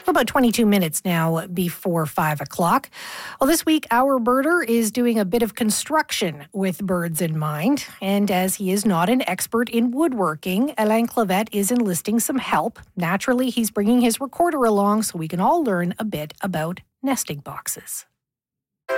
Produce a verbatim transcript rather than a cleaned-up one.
About twenty-two minutes now before five o'clock. Well, this week, our birder is doing a bit of construction with birds in mind. And as he is not an expert in woodworking, Alain Clavette is enlisting some help. Naturally, he's bringing his recorder along so we can all learn a bit about nesting boxes.